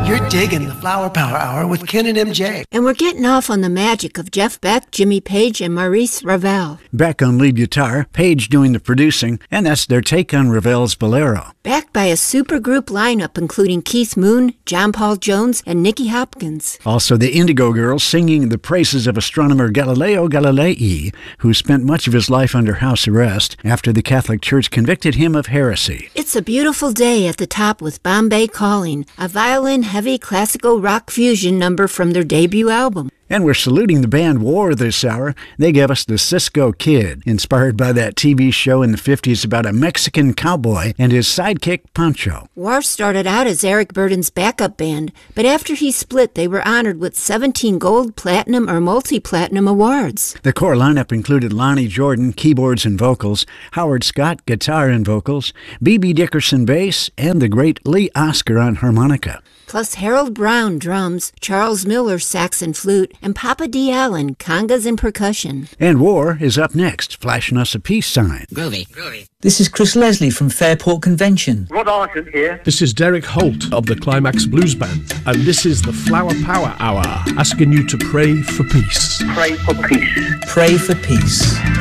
You're digging the Flower Power Hour with Ken and MJ. And we're getting off on the magic of Jeff Beck, Jimmy Page, and Maurice Ravel. Beck on lead guitar, Page doing the producing, and that's their take on Ravel's Bolero. Backed by a supergroup lineup including Keith Moon, John Paul Jones, and Nicky Hopkins. Also the Indigo Girls singing the praises of astronomer Galileo Galilei, who spent much of his life under house arrest after the Catholic Church convicted him of heresy. It's a beautiful day at the top with Bombay Calling, a violin-heavy classical rock fusion number from their debut album. And we're saluting the band War this hour. They gave us the Cisco Kid, inspired by that TV show in the 50s about a Mexican cowboy and his sidekick Pancho. War started out as Eric Burdon's backup band, but after he split, they were honored with 17 gold, platinum, or multi-platinum awards. The core lineup included Lonnie Jordan, keyboards and vocals, Howard Scott, guitar and vocals, B.B. Dickerson, bass, and the great Lee Oscar on harmonica. Plus Harold Brown, drums, Charles Miller, sax and flute, and Papa D. Allen, congas and percussion. And War is up next, flashing us a peace sign. Groovy. This is Chris Leslie from Fairport Convention. Rod Argent here. This is Derek Holt of the Climax Blues Band, and this is the Flower Power Hour, asking you to pray for peace. Pray for peace. Pray for peace.